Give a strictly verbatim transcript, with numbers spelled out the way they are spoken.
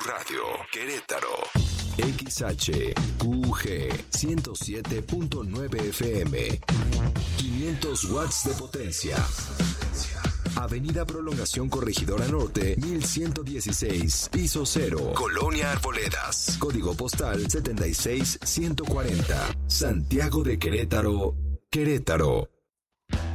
Radio, Querétaro. X H Q G ciento siete punto nueve F M. quinientos watts de potencia. Avenida Prolongación Corregidora Norte, mil ciento dieciséis, piso cero, Colonia Arboledas. Código postal setenta y seis ciento cuarenta. Santiago de Querétaro, Querétaro.